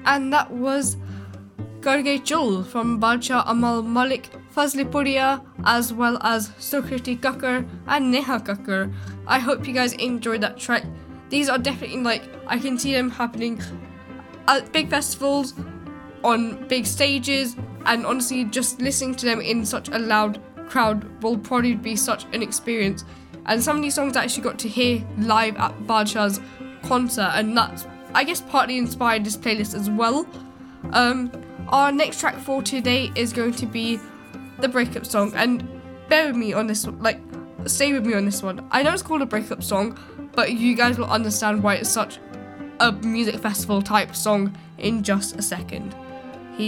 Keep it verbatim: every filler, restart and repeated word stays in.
and that was Garge Jul from Badshah Amal Malik, Fazli Puria, as well as Sukriti Kakkar and Neha Kakkar. I hope you guys enjoyed that track. These are definitely, like, I can see them happening at big festivals, on big stages, and honestly, just listening to them in such a loud crowd will probably be such an experience. And some of these songs I actually got to hear live at Badshah's concert, and that's, I guess, partly inspired this playlist as well. Um, our next track for today is going to be the breakup song, and bear with me on this one, like, stay with me on this one. I know it's called a breakup song, but you guys will understand why it's such a music festival type song in just a second.